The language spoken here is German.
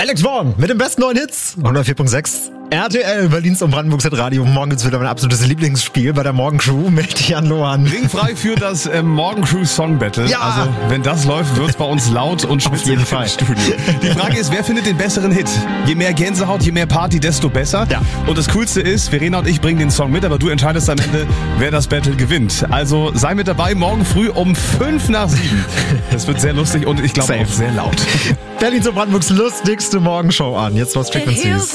Alex Vaughn mit den besten neuen Hits. 104.6 RTL, Berlins und Brandenburgs Radio. Morgen gibt's wieder mein absolutes Lieblingsspiel bei der Morgencrew mit Jan Lohan. Ringfrei für das Morgencrew Song Battle. Ja. Also, wenn das läuft, wird's bei uns laut und schwitzig im Studio. Die Frage ist, wer findet den besseren Hit? Je mehr Gänsehaut, je mehr Party, desto besser. Ja. Und das Coolste ist, Verena und ich bringen den Song mit, aber du entscheidest am Ende, wer das Battle gewinnt. Also sei mit dabei, morgen früh um 5:05. Das wird sehr lustig und ich glaube auch sehr laut. Berlins und Brandenburgs lustigste Morgenshow an. Jetzt was Frequencies.